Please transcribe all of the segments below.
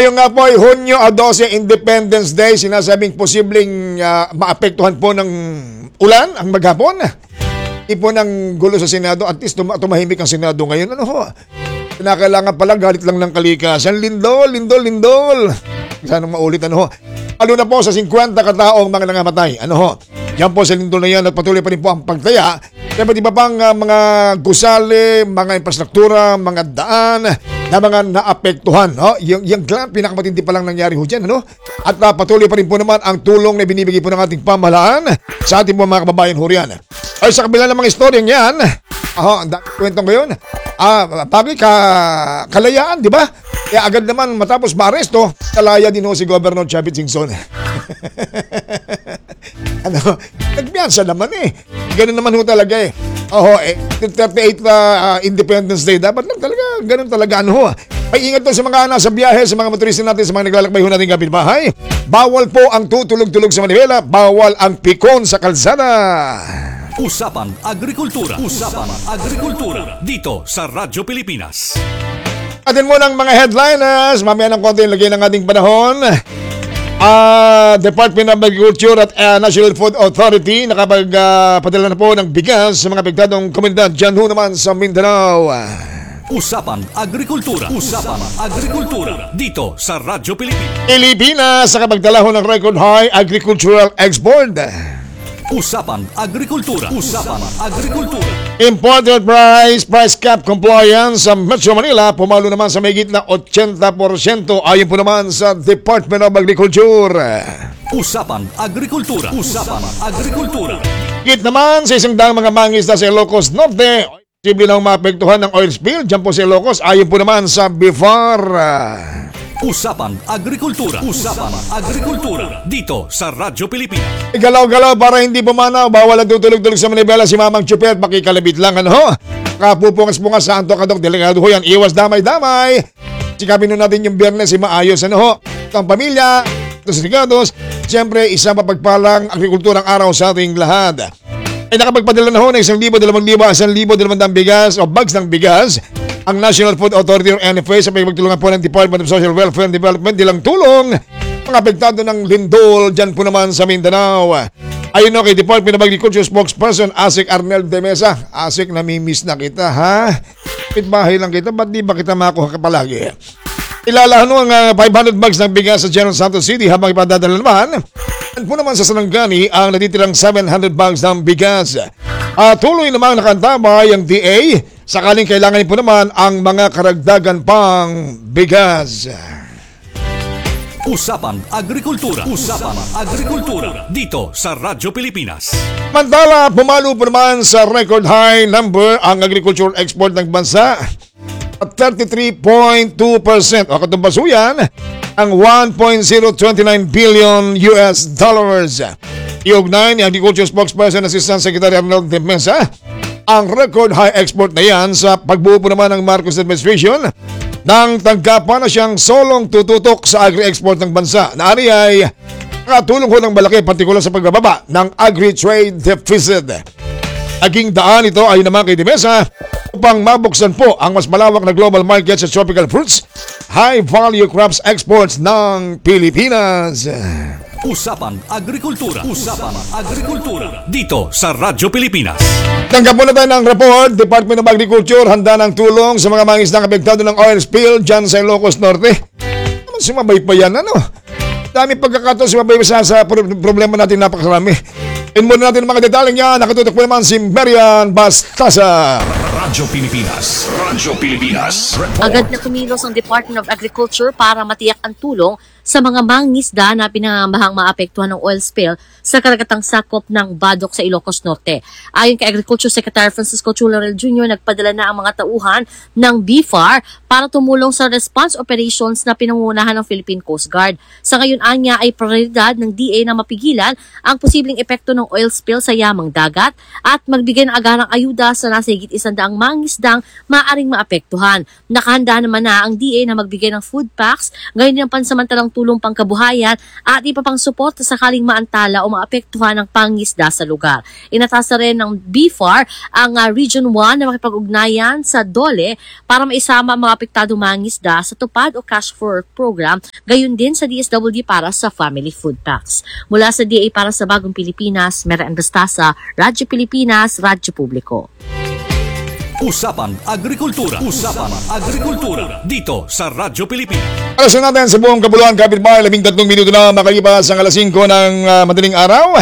Ngayon nga po ay Hunyo 12, Independence Day. Sinasabing posibleng maapektuhan po ng ulan ang maghapon. Hindi po ng gulo sa Senado. At least tumahimik ang Senado ngayon. Ano ho? Kinakailangan pala galit lang ng kalikasan. Lindol. Sana maulit ano ho. Lalo na po sa 50 kataong mga nangamatay. Ano ho? Yan po sa lindol na yan at patuloy pa rin po ang pagtaya. Dapat iba pang mga gusali, mga infrastruktura, mga daan na mga naapektuhan. No? Yung pinakamatindi pa lang nangyari ho dyan. Ano? At patuloy pa rin po naman ang tulong na binibigay po ng ating pamahalaan sa ating mga kababayan ho riyan. Ay sa kabila ng mga istoryang yan, ang kwentong ngayon, bakit kalayaan, di ba? Kaya agad naman matapos maaresto, kalaya din ho si Governor Chavit Singson. Nagbiyansa naman eh. Ganun naman ho talaga eh. 38 Independence Day. Dapat lang talaga, ganun talaga ano ho. Ay ingat po sa mga nasa biyahe, sa mga motorista natin, sa mga naglalakbay ho natin kapitbahay. Bawal po ang tutulog-tulog sa Manibela. Bawal ang pikon sa kalsada. Usapang Agrikultura. Dito sa Radyo Pilipinas. Atin mo ng mga headliners. Mamaya ng konti lagay ng ating panahon. Department of Agriculture at National Food Authority nakapagpadala na po ng bigas sa mga apektadong komunidad dyan ho naman sa Mindanao. Usapang Agrikultura. Dito sa Radyo Pilipinas. Pilipinas sa kapagdala ho ng record high agricultural export. Usapang Agrikultura. Imported price cap compliance sa Metro Manila pumalo naman sa mahigit na 80% ayon po naman sa Department of Agriculture. Usapang Agrikultura. Higit naman sa 100 mga mangisda sa Ilocos Norte, posible lang maapektuhan ng oil spill dyan po sa Ilocos ayon po naman sa BIFAR. Usapang Agrikultura. Dito sa Radyo Pilipinas. Galaw-galaw para hindi pumanaw. Bawal ang tutulog-tulog sa Manibela si Mamang Chupet. Makikalabit lang ano ho. Kapupungas-pungas sa Anto Kadok. Delegado ho yan. Iwas damay-damay. Sikapin nun natin yung Biyernes si maayos ano ho. Ang pamilya, ito sa ligados. Siyempre, isang mapagpalang agrikulturang araw sa ating lahat. Ay nakapagpadala na ho ng 1,000, 2,000, 1,200 bigas o bags ng bigas ang National Food Authority or NFA sa pagtulungan po ng Department of Social Welfare and Development nilang tulong mga apektado ng lindol dyan po naman sa Mindanao. Ayun kay Department of Agriculture spokesperson Asik Arnel de Mesa. Asik, namimiss na kita ha. Pitbahay lang kita, ba't di ba kita makuha ka palagi? Ilalahan mo ang 500 bags ng bigas sa General Santos City habang ipadadala naman. At po naman sa Sarangani ang natitirang 700 bags ng bigas. Tuloy namang nakantabay ang DA sakaling kailangan po naman ang mga karagdagan pang bigas. Usapang Agrikultura. Dito sa Radyo Pilipinas. Mantala, pumalo po naman sa record high number ang agriculture export ng bansa at 33.2%. O katumbasuyan ang 1.029 billion US dollars. Iugnay ni Agriculture Spokesperson Assistant Secretary Arnold de Mesa ang record high export na yan sa pagbuo po naman ng Marcos Administration nang tanggapan na siyang solong tututok sa agri-export ng bansa. Naari ay nakatulong ko ng malaki partikular sa pagbababa ng agri-trade deficit. Naging daan ito ay naman kay de Mesa upang mabuksan po ang mas malawak na global market sa tropical fruits, high-value crops exports ng Pilipinas. Usapang Agrikultura. Dito sa Radyo Pilipinas. Tanggap po na tayo ng report. Department of Agriculture handa ng tulong sa mga mangisdang apektado ng oil spill dyan sa Ilocos Norte. Naman sumabay pa yan ano. Dami pagkakataon sumabay pa sa problema natin napakarami. Muna natin ang mga detaling yan. Nakatutok po naman si Marian Bastasa. Radyo Pilipinas. Agad na kumilos ang Department of Agriculture para matiyak ang tulong sa mga mangingisda na pinangangambahang maapektuhan ng oil spill sa karagatang sakop ng Badok sa Ilocos Norte. Ayon kay Agriculture Secretary Francisco Chularel Jr., nagpadala na ang mga tauhan ng BIFAR para tumulong sa response operations na pinangunahan ng Philippine Coast Guard. Sa ngayon anya ay prioridad ng DA na mapigilan ang posibleng epekto ng oil spill sa yamang dagat at magbigay ng agarang ayuda sa nasa higit 100 mangisdang maaaring maapektuhan. Nakahanda naman na ang DA na magbigay ng food packs, gayon din ang pansamantalang tulong pangkabuhayan at iba pang suporta sakaling maantala o maapektuhan ng pangisda sa lugar. Inatasa rin ng BFAR ang Region 1 na makipag-ugnayan sa DOLE para maisama ang mga apektado mangisda sa tupad o cash for work program, gayon din sa DSWD para sa family food packs. Mula sa DA para sa Bagong Pilipinas, Mera Bastasa, Radyo Pilipinas, Radyo Publiko. Usapang Agrikultura. Usapang Agrikultura. Dito sa Radyo Pilipinas. Alasan natin sa buong kabuluhan, kapitbahay, 13 minuto na makalipas ang alas 5 ng madaling araw.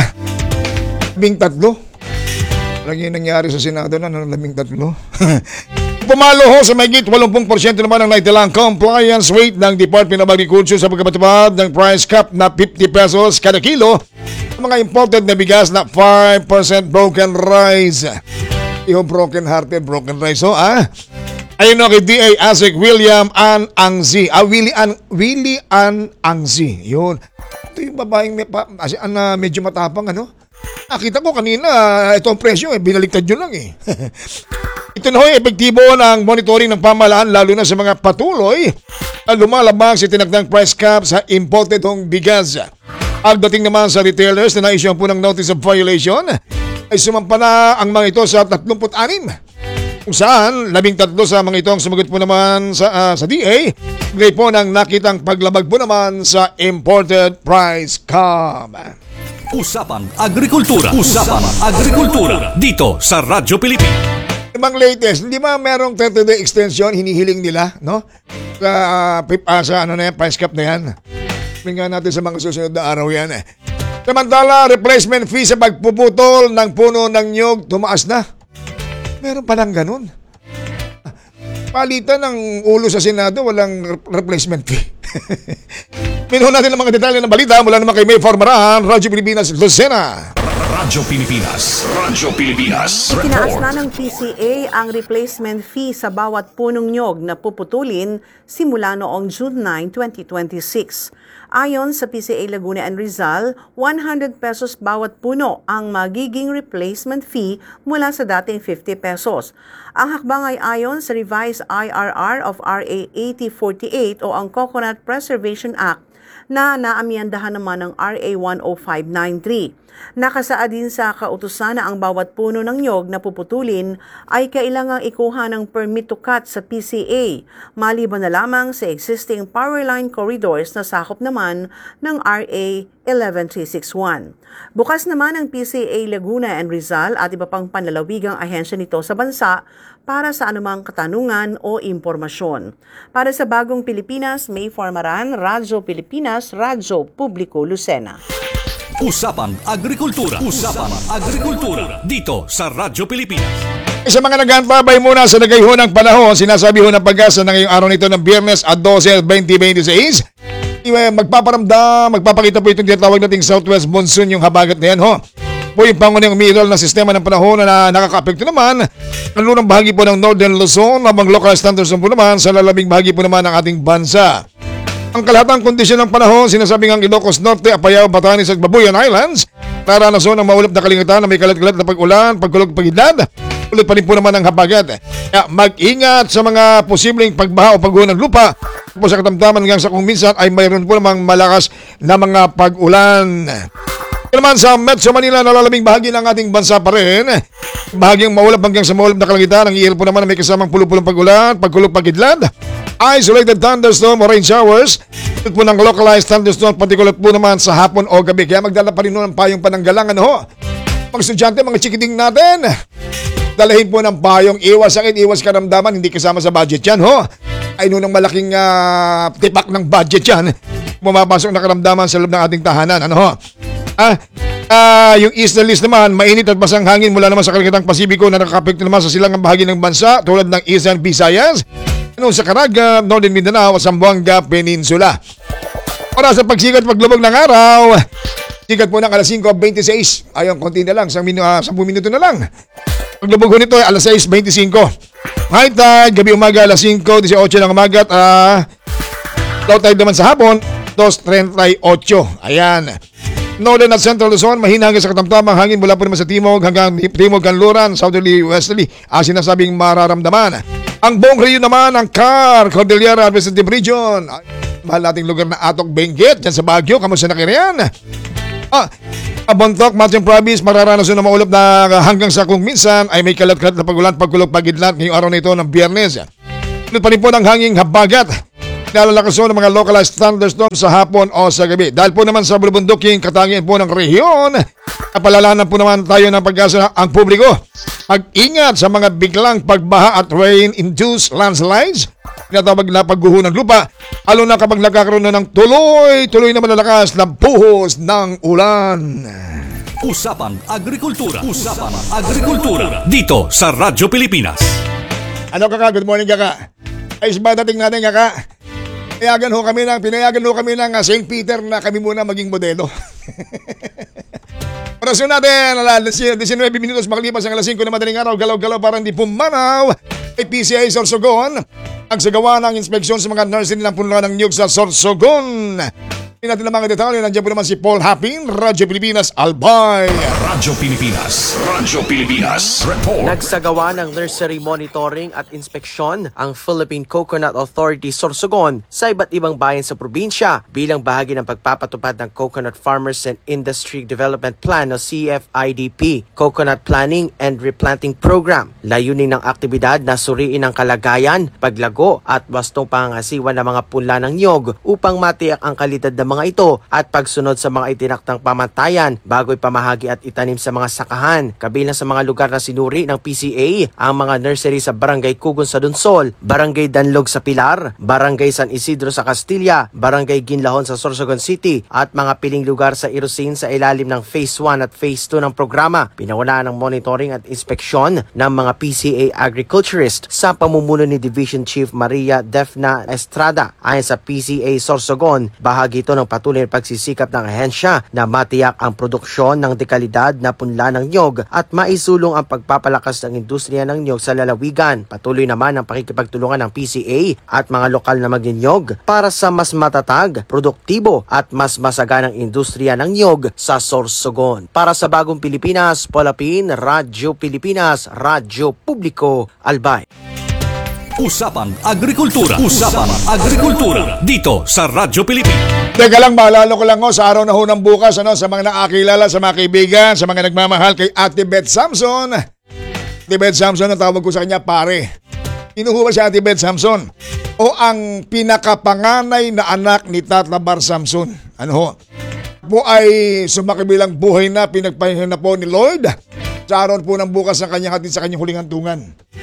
13? Lagi yung nangyari sa Senado na, 13. Pumalo ho sa mahigit 80% naman ang naitalang compliance rate ng Department of Agriculture sa pagkapatupad ng price cap na 50 pesos kada kilo. Mga imported na bigas na 5% broken rice. Yung broken hearted, broken rice. So, ayun o kay D.A. Asik William Ann Angzi. Willie Ann Angzi. Yun. Ito yung babaeng medyo matapang, ano? Nakita ko kanina, ito ang presyo, binaligtad nyo lang eh. Ito na ho, epektibo ng monitoring ng pamahalaan lalo na sa mga patuloy na lumalabang sa tinagdang price cap sa imported hong bigas. Pagdating naman sa retailers na na-issue po ng notice of violation, ay sumampa na ang mga ito sa 36. Kung saan, 13 sa mga ito ang sumagot po naman sa DA, gay po ng nakitang paglabag po naman sa imported price cap. Usapang Agrikultura. Usapang Agrikultura. Dito sa Radyo Pilipinas. Ibang latest, hindi ba merong 30-day extension hinihiling nila, no? Sa price cap na yan. Tingnan natin sa mga susunod na araw yan eh. Samantala, replacement fee sa pagpuputol ng puno ng nyog tumaas na. Meron pa lang ganun. Palitan ng ulo sa Senado, walang replacement fee. Pinuha natin ang mga detalye ng balita mula naman kay May Formarahan, Radyo Pilipinas, Lucena. Radyo Pilipinas. Radyo Pilipinas. Itinaas na ng PCA ang replacement fee sa bawat punong nyog na puputulin simula noong June 9, 2026. Ayon sa PCA Laguna and Rizal, 100 pesos bawat puno ang magiging replacement fee mula sa dating 50 pesos. Ang hakbang ay ayon sa revised IRR of RA 8048 o ang Coconut Preservation Act na naamyandahan naman ng RA 10593. Nakasaad din sa kautusan na ang bawat puno ng nyog na puputulin ay kailangang ikuha ng permit to cut sa PCA, maliban na lamang sa existing power line corridors na sakop naman ng RA 11361. Bukas naman ang PCA Laguna and Rizal at iba pang panlalawigang ahensya nito sa bansa para sa anumang katanungan o impormasyon. Para sa Bagong Pilipinas, May Formaran, Radyo Pilipinas, Radyo Publiko, Lucena. Usapang Agrikultura. Usapang Agrikultura. Dito sa Radyo Pilipinas. Sa mga nag-antabay muna sa nagayho ng panahon, sinasabi ho ng Pag-asa na ngayong araw nito ng Biyernes at 12, 2026, magpapakita po itong tinatawag nating Southwest Monsoon, yung habagat na yan ho. Po yung pangunang umiiral na sistema ng panahon na nakaka-apekto naman ang lunang bahagi po ng Northern Luzon, habang local standards po naman sa lalamig bahagi po naman ng ating bansa. Ang kalahatang kondisyon ng panahon, sinasabing ang Ilocos Norte, Apayao, Batanes at Babuyan Islands, naranason ang maulap na kalingatan na may kalat-kalat na pag-ulan, pagkulog, pagidlad. Ulit pa rin po naman ang habagat. Kaya mag-ingat sa mga posibleng pagbaha o pagguho ng lupa. Po sa katamtaman hanggang sa kung minsan ay mayroon po namang malakas na mga pag-ulan. Naman sa Metro Manila, nalalaming bahagi ng ating bansa pa rin. Bahagyang maulap hanggang sa maulap na kalangitan. Ang ihil po naman na may kasamang pulupulong pag-ulan, pagkulog, pagidlad. Isolated thunderstorm o rain showers. Ito po ng localized thunderstorm, particular po naman sa hapon o gabi. Kaya magdala pa rin ng payong pananggalangan ho. Mga estudyante, mga chikiting natin, dalahin po ng payong, iwas sakit, iwas karamdaman, hindi kasama sa budget yan ho. Ay nung malaking tipak ng budget yan, bumabasok na karamdaman sa loob ng ating tahanan. Ano ho? Yung eastern list naman, mainit at basang hangin mula naman sa Karagatang Pasibiko na nakakapekto naman sa silangang bahagi ng bansa tulad ng Eastern Visayas, sa Caraga, Northern Mindanao at Zamboanga Peninsula. Para sa pagsikat paglubog ng araw, sikat po ng alas 5:26. Ayun, konti na lang, 10 minuto na lang. Paglubog nito ay alas 6:25. High tide, gabi umaga alas 5:18 ng umaga at low tide naman sa hapon, 2:38. Ayan. Northern at Central Luzon, mahina hanggang sa katamtamang hangin mula po naman sa timog hanggang timog kanluran, southerly, westerly, ang sinasabing mararamdaman. Ang buong region naman, ang Cordillera Administrative Region. Mahal nating lugar na Atok, Benguet, dyan sa Baguio, kamusta na kayo yan? Bontoc, Mountain Province, mararanasan na maulap na hanggang sa kung minsan ay may kalat-kalat na pagulan, pagkulog, pagidlat ngayong araw na ito ng Biyernes. Ulit pa rin po ng hanging habagat. Nalalakason ng mga localized thunderstorms sa hapon o sa gabi. Dahil po naman sa bulubunduking katangian po ng rehiyon, napalalanan po naman tayo ng pag-asa ang publiko. Mag-ingat sa mga biglang pagbaha at rain-induced landslides, tinatawag na pagguho ng lupa, lalo na kapag nagkakaroon na ng tuloy-tuloy na malalakas na buhos ng ulan. Usapang Agrikultura. Usapang Agrikultura. Dito sa Radyo Pilipinas. Ano kaka? Good morning kaka. Ayos ba dating natin kaka? Pinayagan ho kami ng St. Peter na kami muna maging modelo. Orasyon natin, 19 minutos makalipas ang alas 5 na madaling araw, galaw-galaw para hindi pumanaw ay PCA Sorsogon. Nagsagawa ng inspeksyon sa mga nurse nilang punla ng niyog sa Sorsogon. Hindi natin ang mga detalye, nandiyan po naman si Paul Hapin, Radyo Pilipinas, Albay. Radyo Pilipinas. Radyo Pilipinas. Report. Nagsagawa ng nursery monitoring at inspeksyon ang Philippine Coconut Authority Sorsogon sa iba't ibang bayan sa probinsya bilang bahagi ng pagpapatupad ng Coconut Farmers and Industry Development Plan o CFIDP, Coconut Planning and Replanting Program. Layunin ng aktibidad na suriin ang kalagayan, paglago at wastong pangangasiwa ng mga punla ng niyog upang matiyak ang kalidad ng mga ito at pagsunod sa mga itinaktang pamantayan bago ipamahagi at itanim sa mga sakahan. Kabilang sa mga lugar na sinuri ng PCA ang mga nursery sa Barangay Kugon sa Dunsol, Barangay Danlog sa Pilar, Barangay San Isidro sa Castilla, Barangay Ginlahon sa Sorsogon City at mga piling lugar sa Irusin sa ilalim ng Phase 1 at Phase 2 ng programa. Pinangunahan ng monitoring at inspeksyon ng mga PCA agriculturist sa pamumuno ni Division Chief Maria Defna Estrada. Ayon sa PCA Sorsogon, bahagi ito ng patuloy na pagsisikap ng ahensya na matiyak ang produksyon ng dekalidad na punla ng niyog at maisulong ang pagpapalakas ng industriya ng niyog sa lalawigan. Patuloy naman ang pakikipagtulungan ng PCA at mga lokal na magninyog para sa mas matatag, produktibo at mas masaganang industriya ng niyog sa Sorsogon. Para sa Bagong Pilipinas, Polapin, Radyo Pilipinas, Radyo Publiko, Albay. Usapang Agrikultura. Usapang Agrikultura. Dito sa Radyo Pilipinas. Teka lang, maalala ko lang sa araw na ho ng bukas, sa mga nakakilala, sa mga kaibigan, sa mga nagmamahal kay Ate Beth Samson. Ate Beth Samson, ang tawag ko sa kanya, pare. Inuho ba si Ate Beth Samson? O ang pinakapanganay na anak ni Tata Bar Samson? Ano ho? Po ay sumakibilang buhay na pinagpahinga na po ni Lord sa araw po ng bukas ng kanyang hatid sa kanyang huling hantungan.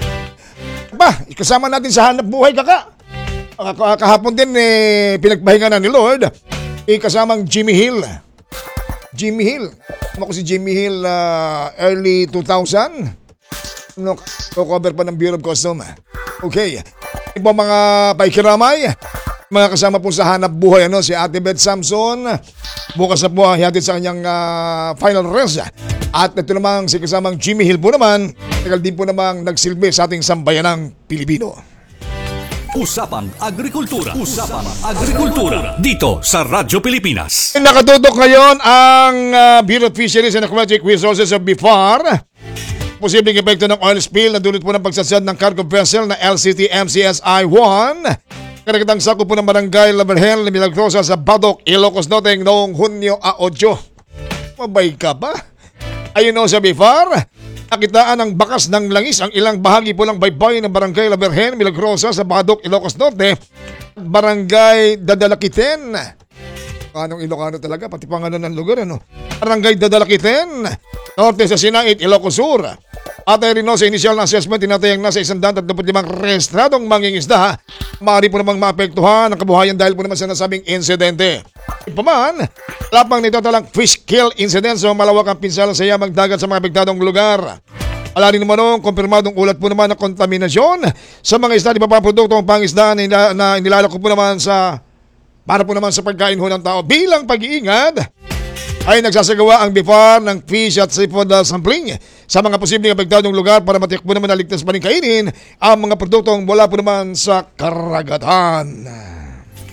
Kasama natin sa hanap buhay kaka. Kahapon din pinagpahinga na ni Lord. Kasamang Jimmy Hill. Jimmy Hill. Ako si Jimmy Hill early 2000. Cover pa ng Bureau of Custom. Okay. Iba mga paikiramay. Mga kasama po sa hanap buhay si Ate Beth Samson. Bukas na po hatid sa kanyang final rest. At ito namang si kasamang Jimmy Hill po naman, tagal din po namang nagsilbi sa ating sambayanang Pilipino. Usapang Agrikultura. Usapang Agrikultura. Dito sa Radyo Pilipinas. Nakatutok ngayon ang Bureau of Fisheries and Aquatic Resources of BIFAR. Posibleng epekto ng oil spill na dulot po ng pagsasad ng cargo vessel na LCT MCSI-1. Karagitang sakop po ng barangay Laberhel na Milagrosa sa Badok, Ilocos Norte noong Hunyo 8. Mabay ka ba? Ayun sa BIFAR, nakitaan ng bakas ng langis ang ilang bahagi po ng baybay ng Barangay Laberhen, Milagrosa sa Badok, Ilocos Norte, Barangay Dadalakiten. Anong Ilocano talaga, pati pangalan ng lugar, Barangay Dadalakiten, Norte sa Sinait, Ilocos Sur. At ay rin sa initial na assessment, tinatayang nasa 135 rehistradong mangingisda. Maaari po namang maapektuhan ang kabuhayan dahil po naman sa nasabing insidente. Ipaman, lapang nito talang fish kill incident so malawak ang pinsala sa yamang dagat sa mga apektadong lugar. Ala rin naman kumpirmadong ulat po naman ng kontaminasyon sa mga isda di pa produktong pangisdaan na inilalako po naman para po naman sa pagkain ho ng tao. Bilang pag-iingat, ay nagsasagawa ang BIFAR ng fish at seafood sampling sa mga posibleng apektadong lugar para matiyak po naman na ligtas pa rin kainin ang mga produktong mula po naman sa karagatan.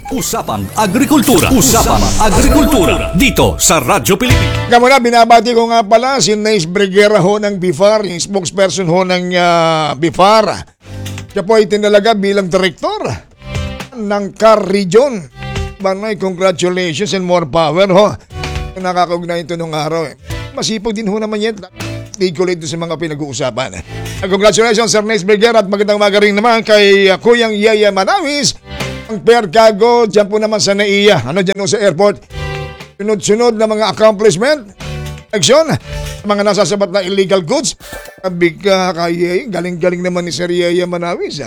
Usapang Agrikultura. Usapang Agrikultura. Dito sa Radyo Pilipinas. Kamuna, binabati ko nga pala si Nace Briguera ho ng BIFAR, yung spokesperson ho ng BIFAR. Siya po ay tinalaga bilang direktor ng CAR Region. Manay, congratulations and more power ho. Nakakaugnay ito nung araw. Masipag din ho naman yan. Tikulate doon sa mga pinag-uusapan. Congratulations Sir Nace Briguera at magandang magaring naman kay Kuyang Yaya Manawis. Ang Per Cargo, dyan po naman sa NAIA, dyan sa airport. Sunod-sunod na mga accomplishment, action, mga nasasabat na illegal goods. Kabig ka kay galing-galing naman ni Sir Yaya Manawis.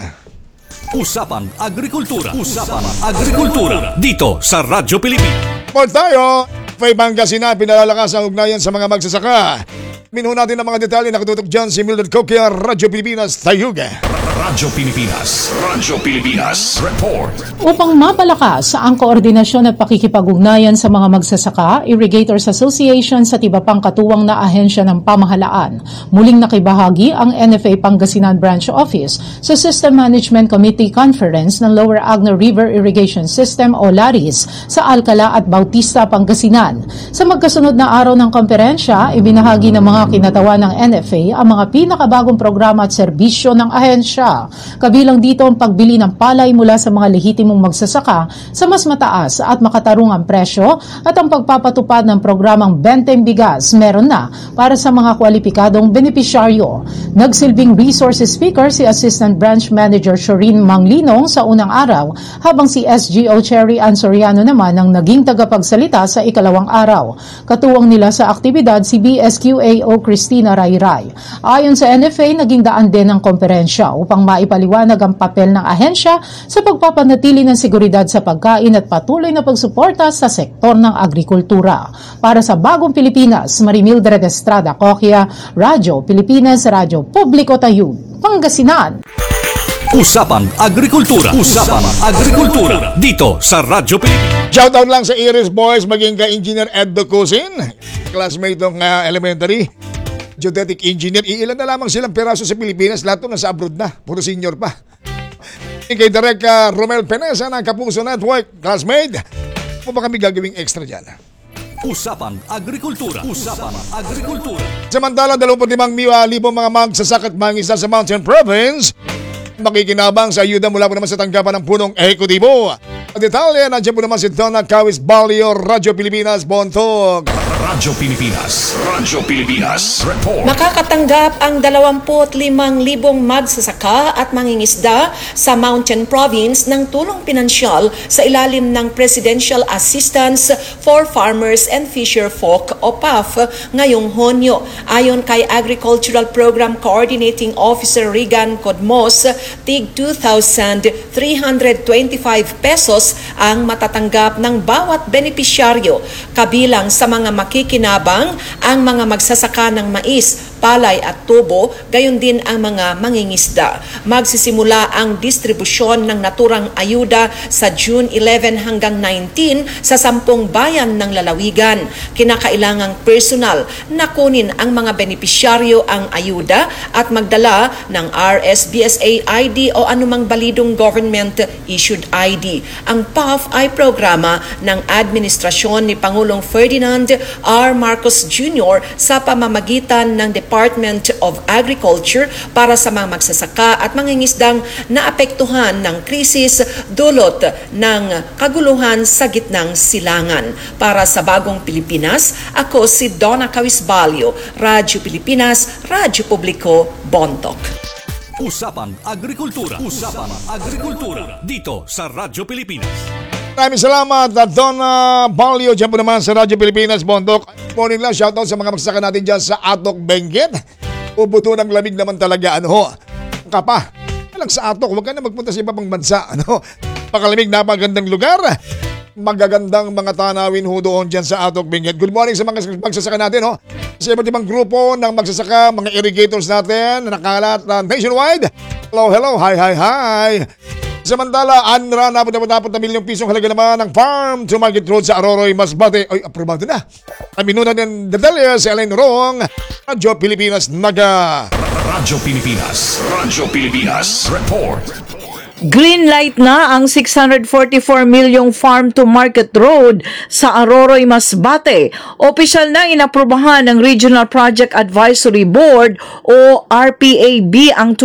Usapang Agrikultura. Usapang Agrikultura. Dito sa Radyo Pilipinas. Report tayo, Fay Pangasinan, pinalalakas ang ugnayan sa mga magsasaka. Minuho natin ang mga detalye, nakatutok dyan si Mildred Coquia, Radyo Pilipinas, Tayuga. Radyo Pilipinas. Radyo Pilipinas. Report. Upang mapalakas ang koordinasyon at pakikipag-ugnayan sa mga magsasaka, Irrigators Association sa iba pang katuwang na ahensya ng pamahalaan, muling nakibahagi ang NFA Pangasinan Branch Office sa System Management Committee Conference ng Lower Agno River Irrigation System o LARIS sa Alcala at Bautista, Pangasinan. Sa magkasunod na araw ng komperensya, ibinahagi ng mga kinatawan ng NFA ang mga pinakabagong programa at serbisyo ng ahensya. Kabilang dito ang pagbili ng palay mula sa mga lehitimong magsasaka sa mas mataas at makatarungang presyo at ang pagpapatupad ng programang Benteng Bigas meron na para sa mga kwalipikadong benepisyaryo. Nagsilbing resources speaker si Assistant Branch Manager Shorin Manglinong sa unang araw habang si SGO Cherry Ansoriano naman ang naging tagapagsalita sa ikalawang araw. Katuwang nila sa aktibidad si BSQAO Cristina Rayray. Ayon sa NFA, naging daan din ang komperensya upang maipaliwanag ang papel ng ahensya sa pagpapanatili ng seguridad sa pagkain at patuloy na pagsuporta sa sektor ng agrikultura. Para sa Bagong Pilipinas, Marimildred Estrada Coquia, Radyo Pilipinas, Radyo Publiko Tayug, Pangasinan. Usapang Agrikultura. Usapang Agrikultura. Dito sa Radyo Pilipinas. Shoutout lang sa Iris Boys, maging ka-engineer Ed Ducusin, classmate ng elementary. Geodetic engineer, iilan na lamang silang peraso sa Pilipinas, lahat na sa abroad na, puro senior pa. Kay Direk Romel Penesa ng Kapuso Network, classmate, po ba kami gagawing extra dyan? Usapang Agrikultura. Usapang Agrikultura. Samantala, 25,000 mga magsasaka at mangingisda sa Mountain Province makikinabang sa ayuda mula po naman sa tanggapan ng punong ehekutibo. At detalye, nandiyan po naman si Donna Cawis Balio, Radyo Pilipinas, Bontog. Radyo Pilipinas. Radyo Pilipinas. Report. Makakatanggap ang 25,000 magsasaka at mangingisda sa Mountain Province ng tulong pinansyal sa ilalim ng Presidential Assistance for Farmers and Fisherfolk o PAF ngayong Hunyo. Ayon kay Agricultural Program Coordinating Officer Regan Codmos, tig 2,325 pesos ang matatanggap ng bawat benepisyaryo. Kabilang sa mga makikinabang ang mga magsasaka ng mais, palay at tubo, gayon din ang mga mangingisda. Magsisimula ang distribusyon ng naturang ayuda sa June 11 hanggang 19 sa 10 bayan ng lalawigan. Kinakailangang personal na kunin ang mga benepisyaryo ang ayuda at magdala ng RSBSA ID o anumang balidong government-issued ID. Ang PAF ay programa ng administrasyon ni Pangulong Ferdinand R. Marcos Jr. sa pamamagitan ng Department of Agriculture para sa mga magsasaka at mangingisdang naapektuhan ng krisis dulot ng kaguluhan sa gitnang silangan. Para sa Bagong Pilipinas, ako si Donna Cawisbalio, Radyo Pilipinas, Radyo Publiko, Bontoc. Usapang Agrikultura. Usapang Agrikultura. Dito sa Radyo Pilipinas. Maraming salamat, Donna Balio, dyan po naman sa Radyo Pilipinas, Bondok. Morning lang, shoutout sa mga magsasaka natin dyan sa Atok, Benguet. Ubuto ng lamig naman talaga, Kapa, lang sa Atok, huwag ka na magpunta sa iba pang bansa, Pakalamig, napagandang lugar. Magagandang mga tanawin ho doon dyan sa Atok, Benguet. Good morning sa mga magsasaka natin, Sa iba't ibang grupo ng magsasaka, mga irrigators natin na nakalat nationwide. Hello, hi. Samantala, Anra, dapat na milyong pisong halaga naman ng farm to market road sa Aroroy, Masbate. Ay, aprobado na. Aminunan ng detalye si Elaine Rong, Radyo Pilipinas, Naga. Radyo Pilipinas. Radyo Pilipinas. Report. Green light na ang 644 milyong farm to market road sa Aroroy, Masbate. Opisyal na inaprubahan ng Regional Project Advisory Board o RPAB ang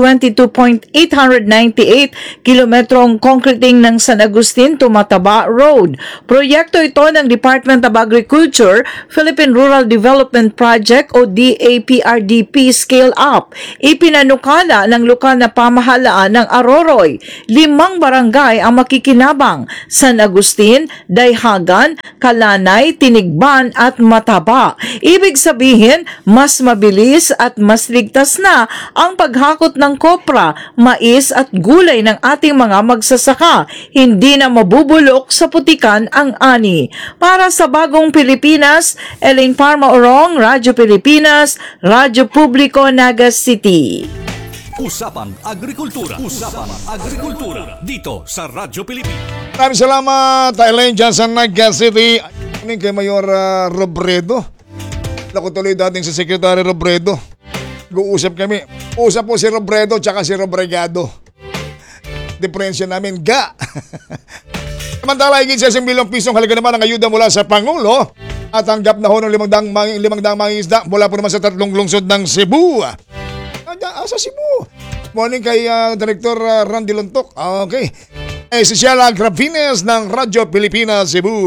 22.898 kilometrong concreting ng San Agustin to Mataba Road. Proyekto ito ng Department of Agriculture, Philippine Rural Development Project o DAPRDP Scale Up. Ipinanukala ng lokal na pamahalaan ng Aroroy. 5 barangay ang makikinabang: San Agustin, Dayhagan, Kalanay, Tinigban at Mataba. Ibig sabihin, mas mabilis at mas ligtas na ang paghakot ng kopra, mais at gulay ng ating mga magsasaka. Hindi na mabubulok sa putikan ang ani. Para sa Bagong Pilipinas, Elaine Parma Orong, Radyo Pilipinas, Radyo Publiko, Naga City. Usapang Agrikultura. Usapang Agrikultura. Dito sa Radyo Pilipinas. Maraming salamat, Elaine, dyan sa Naga City. Ano kay Mayor Robredo? Ako tuloy dating sa Secretary Robredo. Nag-uusap kami. Usap po si Robredo tsaka si Robregado. Diferensya namin, ga. Samantala, higit sa 1 bilyong pisong halaga naman ang ayuda mula sa Pangulo at tanggap na ho ng 500 mangingisda mula po naman sa 3 lungsod ng Cebu. Sa Cebu. Morning kay Director Randy Lontok. Okay. Cecilia Gravines ng Radyo Pilipinas, Cebu.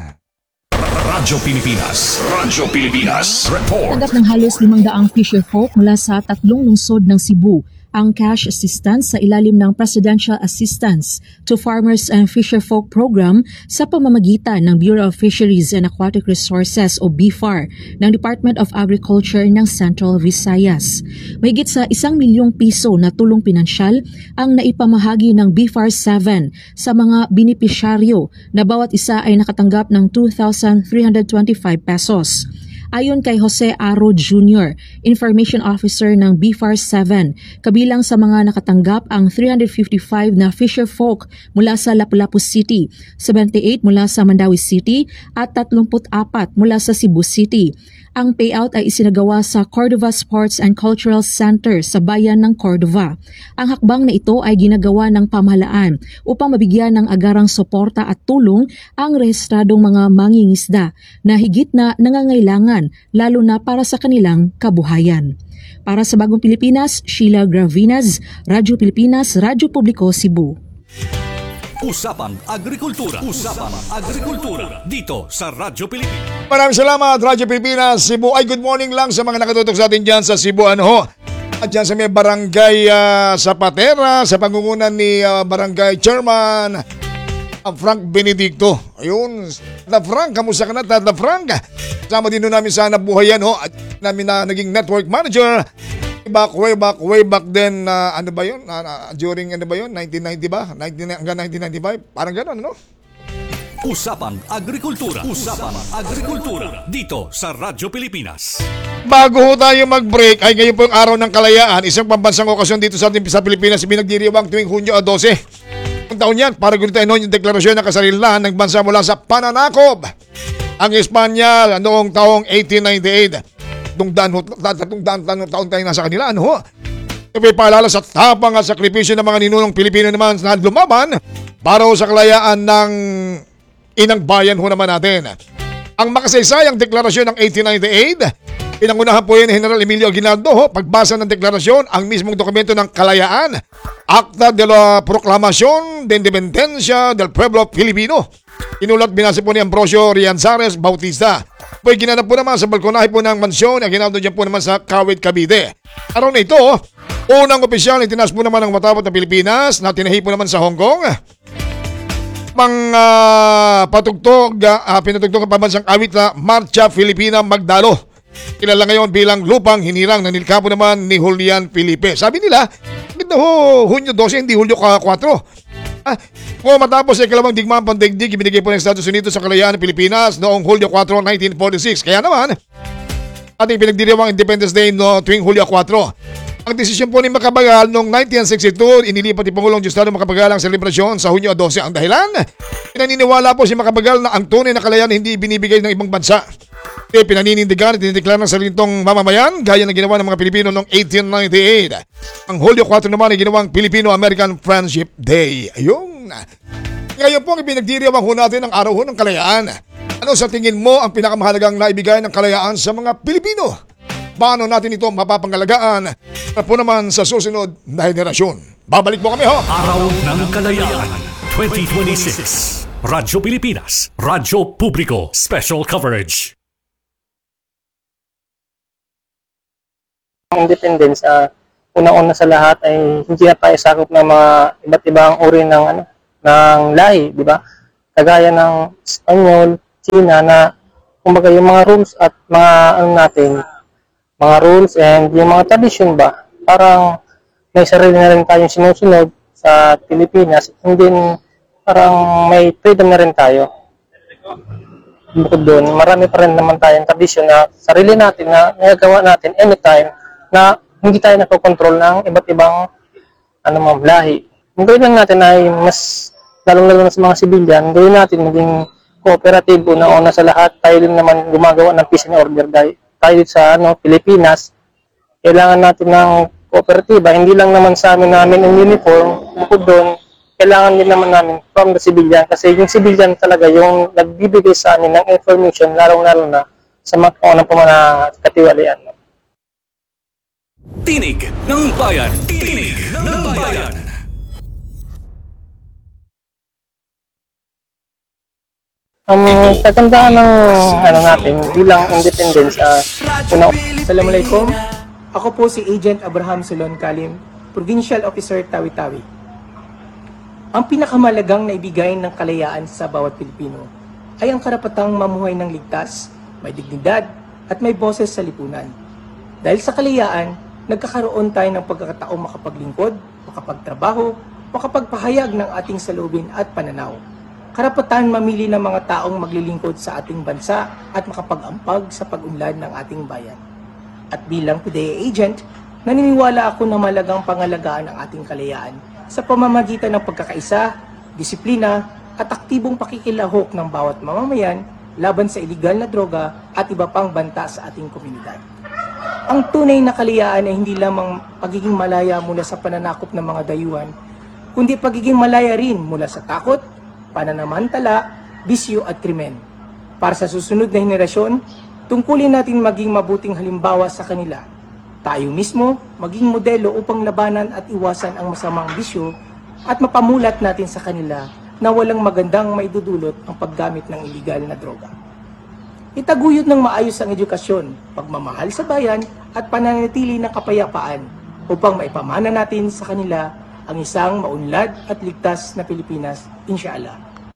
Radyo Pilipinas. Radyo Pilipinas. Report. Tanggap ng halos 500 fisher folk mula sa 3 lungsod ng Cebu ang cash assistance sa ilalim ng Presidential Assistance to Farmers and Fisherfolk Program sa pamamagitan ng Bureau of Fisheries and Aquatic Resources o BFAR ng Department of Agriculture ng Central Visayas. Mahigit sa 1 milyong piso na tulong pinansyal ang naipamahagi ng BFAR 7 sa mga benepisyaryo na bawat isa ay nakatanggap ng 2,325 pesos. Ayon kay Jose Aro Jr., Information Officer ng BFAR 7, kabilang sa mga nakatanggap ang 355 na fisherfolk mula sa Lapu-Lapu City, 78 mula sa Mandawi City at 34 mula sa Cebu City. Ang payout ay isinagawa sa Cordova Sports and Cultural Center sa bayan ng Cordova. Ang hakbang na ito ay ginagawa ng pamahalaan upang mabigyan ng agarang suporta at tulong ang rehistradong mga mangingisda na higit na nangangailangan lalo na para sa kanilang kabuhayan. Para sa Bagong Pilipinas, Sheila Gravinas, Radyo Pilipinas, Radyo Publiko, Cebu. Usapang Agrikultura. Usapang Agrikultura. Dito sa Radyo Pilipinas. Maraming salamat, Radyo Pilipinas, Cebu. Ay, good morning lang sa mga nakatutok sa atin dyan sa Cebu. At dyan sa may barangay Zapatera, sa pangungunan ni Barangay Chairman Frank Benedicto. Ayun, Tata Frank, kamusta ka na, Tata Frank? Kasama din namin sa nabuhayan, at namin na naging network manager. Way back then, ano ba yun? During, 1990 ba? Hanggang 1995? Parang gano'n, ano? Usapang Agrikultura. Usapang Agrikultura. Dito sa Radyo Pilipinas. Bago ho tayo mag-break, ay ngayon po yung araw ng kalayaan. Isang pambansang okasyon dito sa ating sa Pilipinas, pinagdiriwang tuwing Hunyo 12. Ang taon yan, para gulitain noon yung deklarasyon ng kasarilan ng bansa mula sa pananakob. Ang Espanya noong taong 1898. Taon tayo nasa kanila, ano ho? Ipipaalala sa tapang at sakripisyo ng mga ninunong Pilipino naman na lumaban para sa kalayaan ng inang bayan ho naman natin. Ang makasaysayang deklarasyon ng 1898, pinangunahan po yan ni General Emilio Aguinaldo, pagbasa ng deklarasyon, ang mismong dokumento ng kalayaan, Acta de la Proclamación de Independencia del Pueblo Filipino. Inulat binasa po ni Ambrosio Rianzares Bautista. Po'y ginanap po naman sa balkonahe po ng mansyon, Aguinaldo dyan po naman sa Kawit, Cavite. Araw na ito, unang opisyal itinaas po naman ng matapot na Pilipinas na tinahi po naman sa Hong Kong. Pinatugtog ang pambansang awit na Marcha Filipina Magdalo. Kilala ngayon bilang lupang hinirang na nilikapo naman ni Julian Felipe. Sabi nila, Hunyo 12, hindi Hulyo 4. Matapos ay ikalawang digmaan pandaigdig, ibinigay po ng Estados Unidos sa kalayaan ng Pilipinas noong Hulyo 4, 1946. Kaya naman, ating pinagdiriwang Independence Day tuwing Hulyo 4. Ang desisyon po ni Macapagal noong 1962, inilipat ni Pangulong Diosdado Macapagal ang selebrasyon sa Hunyo 12. Ang dahilan, pinaniniwala po si Macapagal na ang tunay na kalayaan hindi binibigay ng ibang bansa. pinaninindigan at tinideklara ng sarili nitong mamamayan gaya ng ginawa ng mga Pilipino noong 1898. Ang Hulyo 4 naman ay ginawang Filipino-American Friendship Day. Ayun. Ngayon po ang ipinagdiriwang ho natin ang araw ho ng kalayaan. Ano sa tingin mo ang pinakamahalagang naibigay ng kalayaan sa mga Pilipino? Paano natin ito mapapangalagaan at po naman sa susunod na henerasyon? Babalik po kami ho! Araw ng Kalayaan 2026. Radyo Pilipinas, Radyo Publiko, Special Coverage. Ang independence, unang-una sa lahat ay hindi na tayo sakop ng mga iba't ibang uri ng lahi, di ba? Kagaya ng Espanyol, China na kumbaga yung mga rules at mga rules and yung mga tradition ba, parang may sarili na rin tayong sinusunod sa Pilipinas, hindi parang may freedom na rin tayo. Bukod doon, marami pa rin naman tayong tradition na sarili natin na nagagawa natin anytime na hindi tayo nakokontrol ng iba't ibang lahi. Ang gawin lang natin ay mas lalong-lalo na sa mga civilian, gawin natin maging cooperative. Una sa lahat, tayo din naman gumagawa ng peace and order. Tayo sa Pilipinas, kailangan natin ng kooperatiba. Hindi lang naman sa namin ang uniform. Bukod doon, kailangan din naman namin from the civilian. Kasi yung civilian talaga yung nagbibigay sa amin ng information, lalong-lalo na sa mga katiwalian. Tinig ng Bayan. Tinig ng Bayan. Ang katandaan ng natin bilang independence, Assalamualaikum. Ako po si Agent Abraham Solon Kalim, Provincial Officer Tawi-Tawi. Ang pinakamalagang naibigay ng kalayaan sa bawat Pilipino ay ang karapatang mamuhay ng ligtas, may dignidad at may boses sa lipunan. Dahil sa kalayaan, nagkakaroon tayo ng pagkakataong makapaglingkod, makapagtrabaho, makapagpahayag ng ating saloobin at pananaw. Karapatan mamili ng mga taong maglilingkod sa ating bansa at makapag-ampag sa pag-unlad ng ating bayan. At bilang PDEA agent, naniniwala ako na malagang pangalagaan ang ating kalayaan sa pamamagitan ng pagkakaisa, disiplina at aktibong pakikilahok ng bawat mamamayan laban sa iligal na droga at iba pang banta sa ating komunidad. Ang tunay na kalayaan ay hindi lamang pagiging malaya mula sa pananakop ng mga dayuhan, kundi pagiging malaya rin mula sa takot, pananamantala, bisyo at krimen. Para sa susunod na henerasyon, tungkulin natin maging mabuting halimbawa sa kanila. Tayo mismo maging modelo upang labanan at iwasan ang masamang bisyo at mapamulat natin sa kanila na walang magandang maidudulot ang paggamit ng iligal na droga. Itaguyod ng maayos ang edukasyon, pagmamahal sa bayan at pananatili ng kapayapaan upang maipamana natin sa kanila ang isang maunlad at ligtas na Pilipinas, inshallah.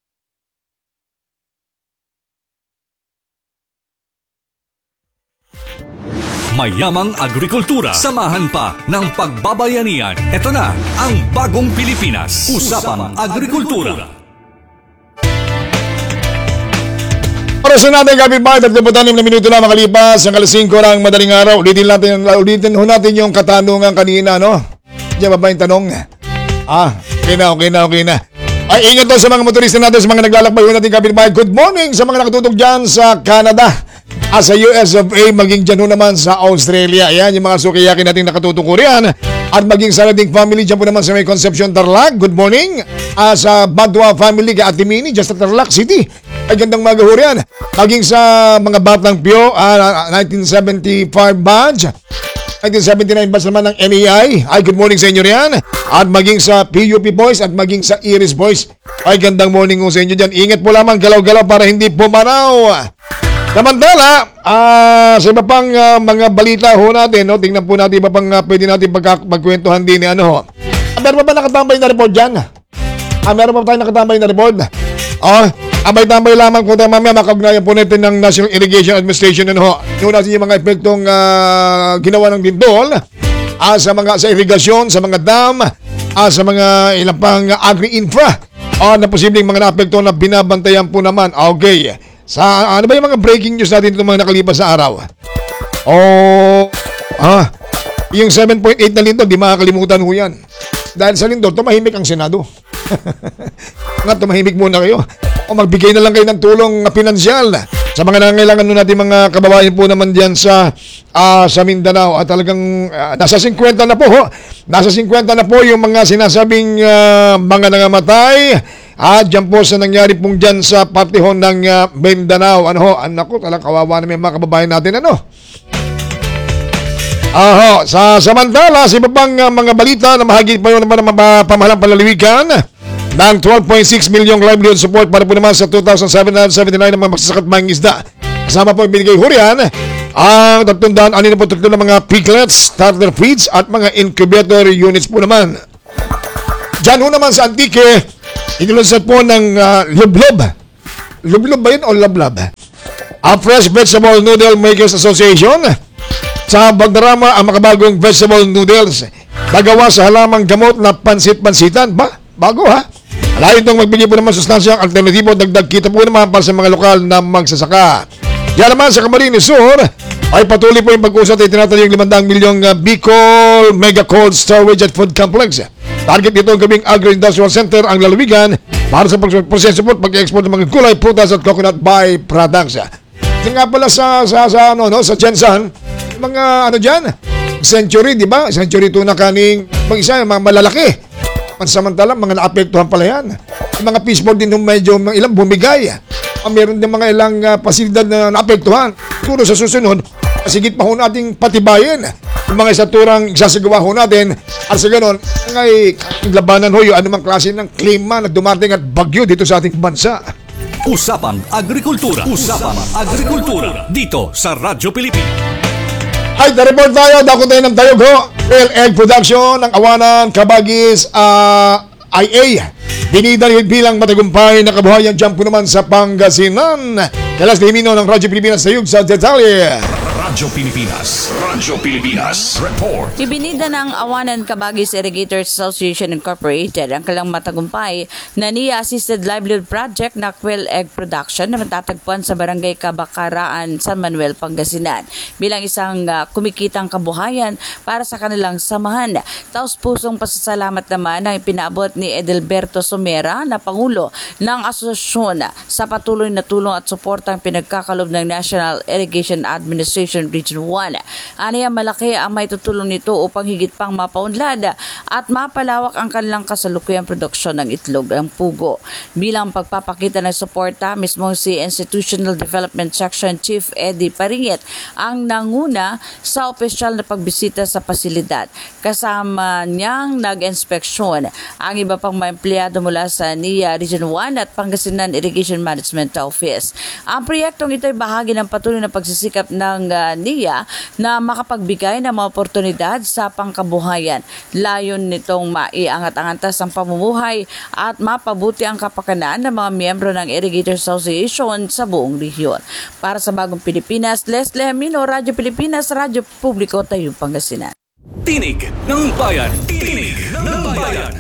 Mayamang agrikultura. Samahan pa ng pagbabayanihan. Ito na ang bagong Pilipinas. Usapang Agrikultura. Para sa natin kapitbahay, 36 na minuto na makalipas ang alas 5 ng madaling araw. Ulitin ho natin yung katanungan kanina, no? Diyan ba yung tanong? Okay na. Ay, ingat to sa mga motorista natin, sa mga naglalakbay ho natin kapitbahay. Good morning sa mga nakatutok dyan sa Canada, sa US of A, maging dyan ho naman sa Australia. Ayan, yung mga sukiyakin natin nakatutok ko riyan. At maging sa nating family dyan po naman sa may Concepcion, Tarlac. Good morning. Sa Badwa family kay Ate Mini, just sa Tarlac City. Ay, gandang magaho riyan. Maging sa mga Batang Pio, 1975 badge. 1979 batch naman ng MEI. Ay, good morning sa inyo riyan. At maging sa PUP Boys at maging sa Iris Boys. Ay, gandang morning ko sa inyo dyan. Ingat po lamang, galaw-galaw para hindi pumanaw. Samantala, sa iba pang mga balita ho natin, no? Tingnan po natin iba pang pwede natin pagkwentuhan din. Meron pa ba nakatambay na report dyan? Meron pa ba tayo nakatambay na report? Abay-tambay lamang kung tayo mamaya makagnayan po natin ng National Irrigation Administration. Yun natin yung mga epektong ginawa ng lindol sa irigasyon, sa mga dam, sa mga ilang pang agri-infra na posibleng mga naapekto na binabantayan po naman. Okay. Ano ba yung mga breaking news natin itong mga nakalipas sa araw? Yung 7.8 na lindol, di makakalimutan ho yan. Dahil sa lindol, tumahimik ang Senado. Tumahimik muna kayo. o magbigay na lang kayo ng tulong pinansyal sa mga nangangailangan nun natin mga kababayan po naman diyan sa Mindanao. At talagang nasa 50 na po ho. Nasa 50 na po yung mga sinasabing mga nangamatay. At dyan po sa nangyari pong dyan sa partihon ng Mindanao. Ano ho? Anak ko, talagang kawawa na may mga kababayan natin. Ano? Sa samantala, sa iba pang mga balita na mahagi pa yun naman ng pamahalang palaliwigan ng 12.6 milyong livelihood support para po naman sa 2,779 ng mga magsasakat mga isda. Kasama po ibinigay hurian ang 363 ng mga piglets, starter feeds at mga incubator units po naman. Diyan ho naman sa Antique, inilunsad po ng Lublob. Lublob ba yun o Lablab? A Fresh Vegetable Noodle Makers Association sa Bagdarama ang makabagong vegetable noodles nagawa sa halamang gamot na pansit-pansitan. Bago ha? Alayo itong magbigay po naman sustansyang alternatibo, dagdag kita po naman para sa mga lokal na magsasaka. Yan naman sa Camarines Sur ay patuloy po yung pag-usat ay tinatayong 500 milyong Bicol Mega Cold Storage at Food Complex. Target nito ang gabing Agro-Industrial Center ang lalawigan para sa proseso po at pag-export ng mga gulay, prutas at coconut byproducts. Yung nga pala sa Jensan, mga century, di ba? Century tuna kaning mag-isa, mga malalaki. Pansamantala, mga naapektuhan pala yan. Yung mga fishboard din medyo ilang bumigay. Meron din mga ilang pasilidad na naapektuhan. Siguro sa susunod, sigit pa ho nating patibayin yung mga isaturang isasagawa ho natin. At sa ganon, ngay labanan ho yung anumang klase ng klima na dumating at bagyo dito sa ating bansa. Usapang Agrikultura. Usapang Agrikultura. Dito sa Radyo Pilipinas. Ay, report tayo. Dako tayo ng tayog ho. Real egg production ng Awanan, Cabagis, IA. Dinidalhin bilang matagumpay na kabuhayan dyan po naman sa Pangasinan. Kalas Limino ng Radyo Pilipinas sa yug sa detalye. Radyo Pilipinas. Radyo Pilipinas. Report. Ibinida ng Awanan Cabagis Irrigators Association Incorporated ang kailang matagumpay na NIA-assisted livelihood project na quail egg production na matatagpuan sa Barangay Kabakaraan, San Manuel, Pangasinan bilang isang kumikitang kabuhayan para sa kanilang samahan. Taos-pusong pasasalamat naman ang ipinaabot ni Edelberto Somera na Pangulo ng Asosasyon sa patuloy na tulong at suportang pinagkakalob ng National Irrigation Administration Region 1. Aniya malaki ang may tutulong nito upang higit pang mapaunlad at mapalawak ang kanilang kasalukuyang produksyon ng itlog ang pugo. Bilang pagpapakita ng suporta, mismo si Institutional Development Section Chief Eddie Paringit ang nanguna sa opisyal na pagbisita sa pasilidad. Kasama niyang nag-inspeksyon ang iba pang mga empleyado mula sa NIA Region 1 at Pangasinan Irrigation Management Office. Ang proyektong ito ay bahagi ng patuloy na pagsisikap ng NIA na makapagbigay ng mga oportunidad sa pangkabuhayan. Layon nitong maiangat ang antas ng pamumuhay at mapabuti ang kapakanan ng mga miyembro ng Irrigators Association sa buong rehiyon. Para sa Bagong Pilipinas, Leslie Hamino, Radyo Pilipinas, Radyo Publiko, Tayong Pangasinan. Tinig ng Bayan. Tinig ng Bayan.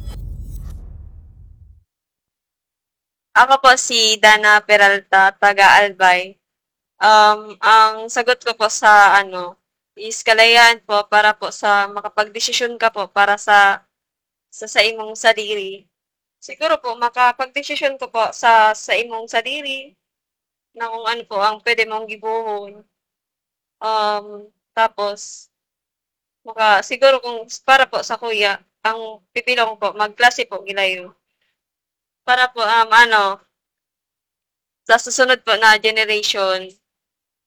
Ako po si Dana Peralta, taga-Albay. Ang sagot ko po sa is kalayaan po para po sa makapagdesisyon ka po para sa imong sarili. Siguro po makapagdesisyon ko po sa imong sarili na kung ano po ang pwede mong gibuhon. Tapos siguro kung para po sa kuya, ang pipilong po magklase po gilayo. Para po sa susunod po na generation